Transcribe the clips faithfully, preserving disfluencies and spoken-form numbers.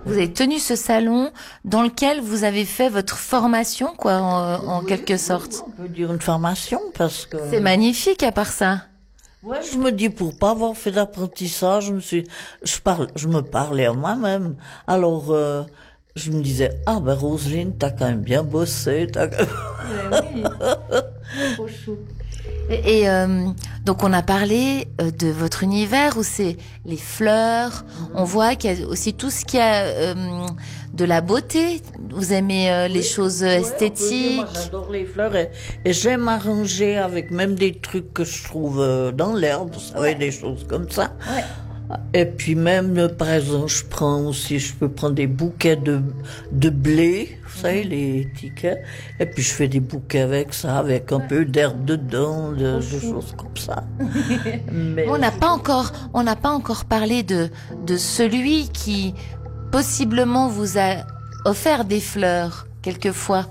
Vous avez tenu ce salon dans lequel vous avez fait votre formation, quoi, en, en oui, quelque sorte. On peut dire une formation parce que... C'est magnifique à part ça. Ouais, je me dis, pour pas avoir fait d'apprentissage, je me suis, je parle, je me parlais à moi-même. Alors, euh, je me disais, ah ben Roselyne, t'as quand même bien bossé, t'as quand même... Oui. Trop chou. Et, et euh, donc on a parlé euh, de votre univers où c'est les fleurs. Mm-hmm. On voit qu'il y a aussi tout ce qui a euh, de la beauté. Vous aimez euh, les oui. choses ouais, esthétiques. Moi j'adore les fleurs et, et j'aime arranger avec même des trucs que je trouve euh, dans l'herbe, vous savez, ouais. des choses comme ça. Ouais. Et puis même, par exemple, je prends aussi, je peux prendre des bouquets de, de blé, vous savez, les tickets, et puis je fais des bouquets avec ça, avec un peu d'herbe dedans, de, de choses comme ça. Mais on n'a pas encore, on n'a pas encore parlé de, de celui qui, possiblement, vous a offert des fleurs, quelquefois.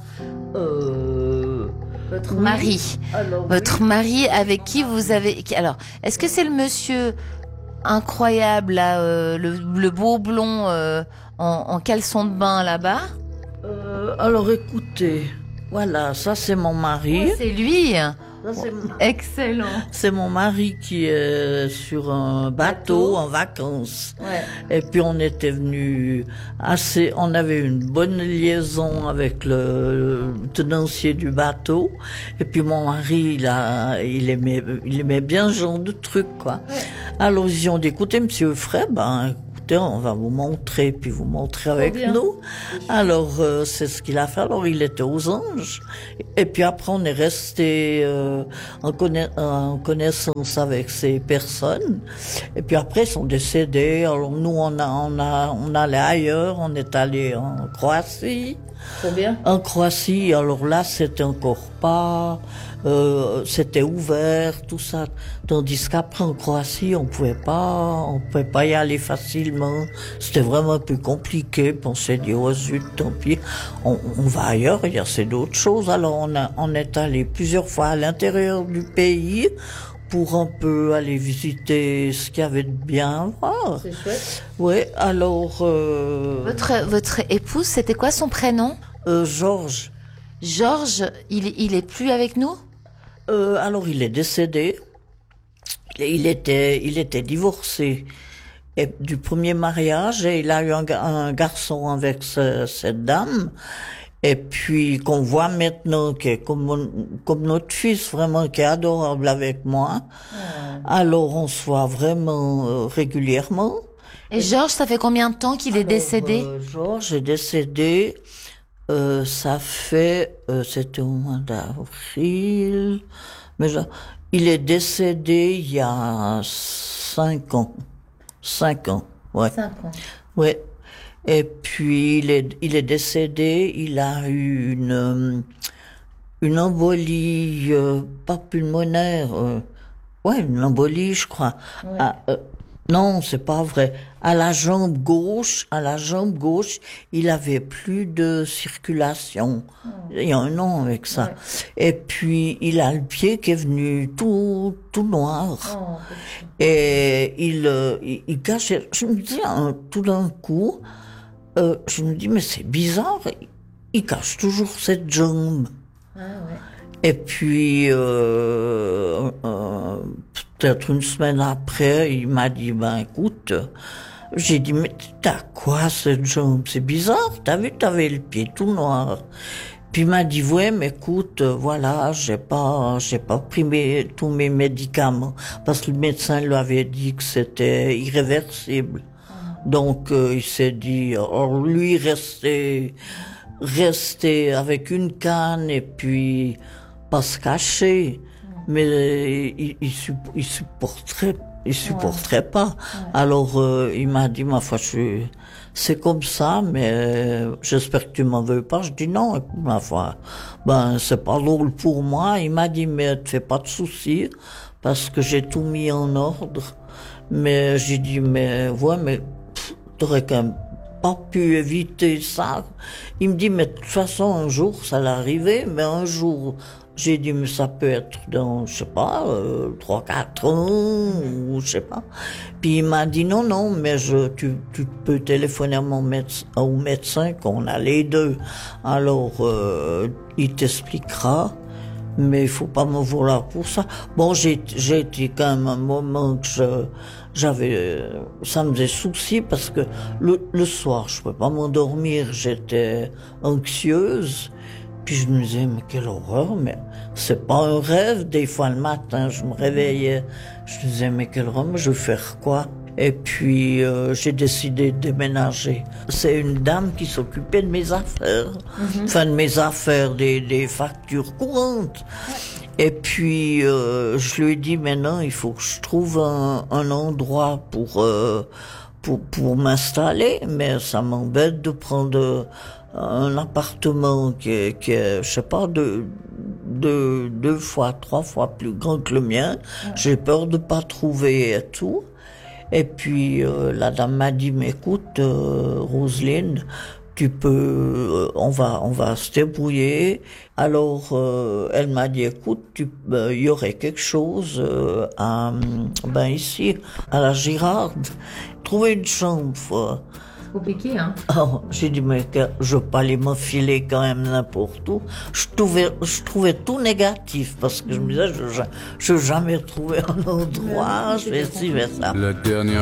Euh... Votre mari. Alors, Votre oui. mari avec qui vous avez, alors, est-ce que c'est le monsieur incroyable, là, euh, le, le beau blond euh, en, en caleçon de bain là-bas? euh, Alors écoutez, voilà, ça c'est mon mari. Oh, c'est lui. Ça, c'est mon... Excellent. C'est mon mari qui est sur un bateau, bateau. en vacances. Ouais. Et puis on était venus assez, on avait une bonne liaison avec le, le tenancier du bateau. Et puis mon mari, il a, il aimait, il aimait bien ce genre de truc, quoi. Ouais. Alors ils ont dit, écoutez, monsieur Frey, ben, on va vous montrer, puis vous montrer avec oh nous. Alors, euh, c'est ce qu'il a fait. Alors, il était aux Anges. Et puis après, on est resté euh, en, conna- en connaissance avec ces personnes. Et puis après, ils sont décédés. Alors, nous, on a, on a, on allait ailleurs. On est allé en Croatie. Très bien. En Croatie, alors là, c'était encore pas, euh, c'était ouvert, tout ça. Tandis qu'après, en Croatie, on pouvait pas, on pouvait pas y aller facilement. C'était vraiment un peu compliqué. Puis on s'est dit, oh zut, tant pis. On, on va ailleurs, il y a c'est d'autres choses. Alors on a, on est allé plusieurs fois à l'intérieur du pays pour un peu aller visiter ce qu'il y avait de bien à voir. C'est chouette. Oui, alors... Euh... Votre, votre épouse, c'était quoi son prénom? euh, Georges. Georges, il, il est plus avec nous? euh, Alors, il est décédé. Il était, il était divorcé et, du premier mariage et il a eu un, un garçon avec ce, cette dame. Et puis qu'on voit maintenant que comme comme notre fils vraiment qui est adorable avec moi, mmh. alors on se voit vraiment euh, régulièrement. Et Georges, ça fait combien de temps qu'il est alors, décédé? euh, Georges est décédé, euh, ça fait, euh, c'était au mois d'avril, mais je, il est décédé il y a cinq ans, cinq ans, ouais. Cinq ans. Ouais. Et puis il est, il est décédé, il a eu une, une embolie, euh, pas pulmonaire, euh, ouais, une embolie, je crois. Ouais. Ah, euh, non, c'est pas vrai. À la jambe gauche, à la jambe gauche, il avait plus de circulation. Oh. Il y a un an avec ça. Ouais. Et puis il a le pied qui est venu tout, tout noir. Oh, et il, euh, il, il cachait. Je me dis, hein, tout d'un coup. Euh, je me dis, mais c'est bizarre, il cache toujours cette jambe. Ah ouais. Et puis, euh, euh, peut-être une semaine après, il m'a dit, ben écoute, j'ai dit, mais t'as quoi cette jambe? C'est bizarre, t'as vu, t'avais le pied tout noir. Puis il m'a dit, ouais, mais écoute, voilà, j'ai pas, j'ai pas pris mes, tous mes médicaments, parce que le médecin lui avait dit que c'était irréversible. Donc euh, il s'est dit, or lui rester, rester avec une canne et puis pas se cacher, mais il, il, il supporterait, il supporterait ouais. pas. Ouais. Alors euh, il m'a dit, ma foi, je suis, c'est comme ça, mais euh, j'espère que tu m'en veux pas. Je dis non, ma foi, ben c'est pas drôle pour moi. Il m'a dit, mais te fais pas de soucis parce que j'ai tout mis en ordre. Mais j'ai dit, mais ouais, mais t'aurais quand même pas pu éviter ça. Il me dit, mais de toute façon, un jour, ça allait arriver, mais un jour, J'ai dit, mais ça peut être dans, je sais pas, euh, trois, quatre ans, ou je sais pas. Puis il m'a dit, non, non, mais je, tu, tu peux téléphoner à mon médecin, au médecin qu'on a les deux. Alors, euh, il t'expliquera, mais il faut pas me vouloir pour ça. Bon, j'ai, j'ai été quand même un moment que je, j'avais, ça me faisait souci parce que le, le soir, je pouvais pas m'endormir, j'étais anxieuse. Puis je me disais, mais quelle horreur, mais c'est pas un rêve. Des fois le matin, je me réveillais, je me disais, mais quelle horreur, mais je vais faire quoi? Et puis euh, j'ai décidé de déménager. C'est une dame qui s'occupait de mes affaires, mm-hmm. enfin de mes affaires, des, des factures courantes. Ouais. Et puis euh, je lui ai dit, maintenant il faut que je trouve un, un endroit pour, euh, pour, pour m'installer, mais ça m'embête de prendre un appartement qui est, qui est je sais pas, de, de, deux fois, trois fois plus grand que le mien. Ouais. J'ai peur de pas trouver et tout. Et puis euh, la dame m'a dit, mais écoute, euh, Roselyne, tu peux, euh, on va, on va se débrouiller. Alors euh, elle m'a dit, écoute, il euh, y aurait quelque chose euh, à, ben ici, à la Girarde, trouver une chambre. Compliqué, hein. Oh, j'ai dit, mais je veux pas aller m'enfiler quand même n'importe où. Je trouvais, je trouvais tout négatif parce que je me disais, je, je, je vais jamais trouver un endroit, je vais ci, je vais ça. La dernière